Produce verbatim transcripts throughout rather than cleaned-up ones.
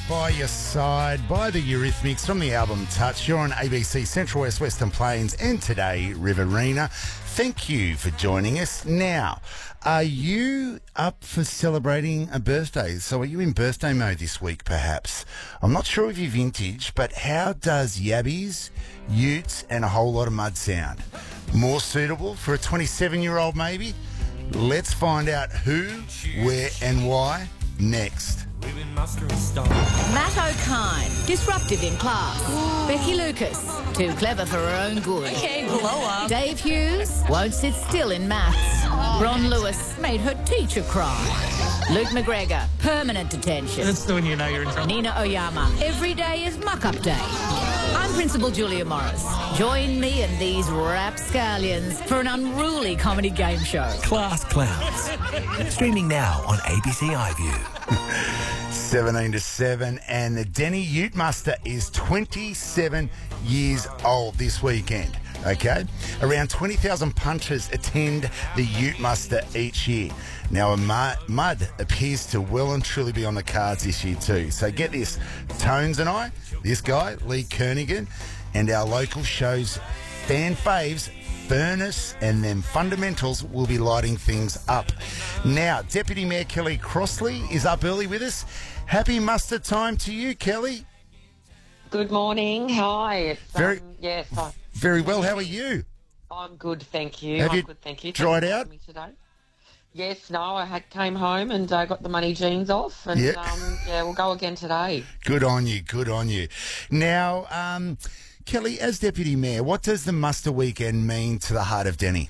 By Your Side by the Eurythmics from the album Touch. You're on A B C Central West Western Plains and today Riverina. Thank you for joining us. Now, are you up for celebrating a birthday? So are you in birthday mode this week perhaps? I'm not sure if you're vintage, but how does yabbies, utes and a whole lot of mud sound? More suitable for a twenty-seven-year-old maybe? Let's find out who, where and why next. Matt O'Kine, disruptive in class. Ooh. Becky Lucas, too clever for her own good. Okay, blow up. Dave Hughes, won't sit still in maths. Oh, Ron Lewis made her teacher cry. Luke McGregor, permanent detention. That's when you know you're in trouble. Nina Oyama, every day is muck-up day. I'm Principal Julia Morris. Join me and these rapscallions for an unruly comedy game show. Class Clowns. Streaming now on A B C iView. seventeen to seven, and the Denny Ute Muster is twenty-seven years old this weekend, okay? Around twenty thousand punters attend the Ute Muster each year. Now, a mud, mud appears to well and truly be on the cards this year too. So get this, Tones and I, this guy, Lee Kernigan, and our local show's fan faves, Furnace and them Fundamentals, will be lighting things up. Now, Deputy Mayor Kelly Crossley is up early with us. Happy muster time to you, Kelly. Good morning. Hi. It's, very, um, yes, I, very well. How are you? I'm good, thank you. Have I'm you good, thank you. dried Thanks for out? having me today. Yes, no, I had came home and uh, got the money jeans off, and Yep. um, yeah, we'll go again today. Good on you. Good on you. Now, um, Kelly, as Deputy Mayor, what does the muster weekend mean to the heart of Denny?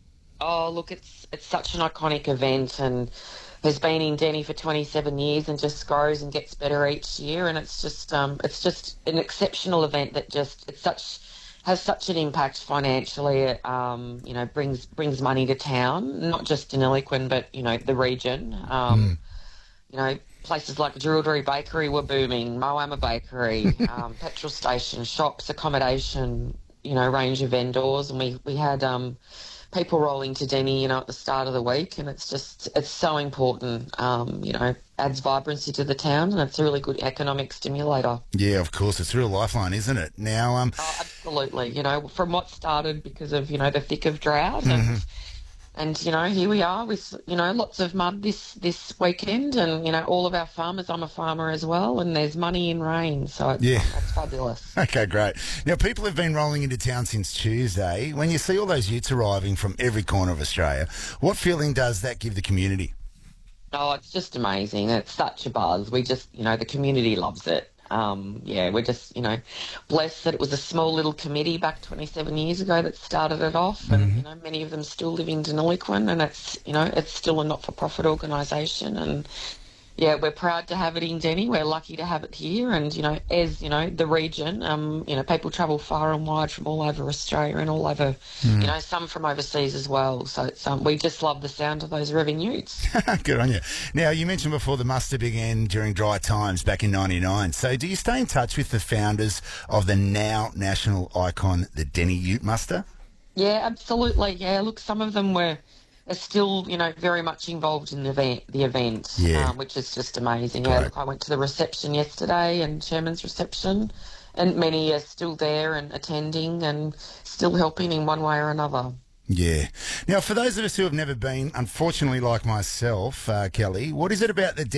Oh, look, it's it's such an iconic event, and has been in Denny for twenty-seven years, and just grows and gets better each year, and it's just um, it's just an exceptional event that just it's such. has such an impact financially. It, um, you know, brings brings money to town, not just in Eloquin, but you know the region. Um, Mm. You know, places like Drilldery Bakery were booming, Moama Bakery, um, petrol station, shops, accommodation. You know, range of vendors, and we we had um, people rolling to Denny, you know, at the start of the week, and it's just it's so important. Um, you know, adds vibrancy to the town, and it's a really good economic stimulator. Yeah, of course. It's a real lifeline, isn't it? Now, um, Oh, absolutely. You know, from what started because of, you know, the thick of drought Mhm. and, and, you know, here we are with, you know, lots of mud this, this weekend and, you know, all of our farmers, I'm a farmer as well, and there's money in rain. So it's, Yeah. it's fabulous. okay, great. Now, people have been rolling into town since Tuesday. When you see all those utes arriving from every corner of Australia, what feeling does that give the community? Oh, it's just amazing. It's such a buzz. We just, you know, the community loves it. Um, yeah, we're just, you know, blessed that it was a small little committee back twenty-seven years ago that started it off, and Mm-hmm. you know, many of them still live in Deniliquin, and it's, you know, it's still a not-for-profit organisation, and yeah, we're proud to have it in Denny. We're lucky to have it here, and you know, as you know, the region, um, you know, people travel far and wide from all over Australia and all over, Mm. you know, some from overseas as well. So it's um, we just love the sound of those revving utes. Good on you. Now, you mentioned before the muster began during dry times back in ninety-nine. So do you stay in touch with the founders of the now national icon, the Denny Ute Muster? Yeah, absolutely. Yeah, look, some of them were are still, you know, very much involved in the event, the event, Yeah. um, which is just amazing. Great. Yeah, look, I went to the reception yesterday and chairman's reception, and many are still there and attending and still helping in one way or another. Yeah. Now, for those of us who have never been, unfortunately like myself, uh, Kelly, what is it about the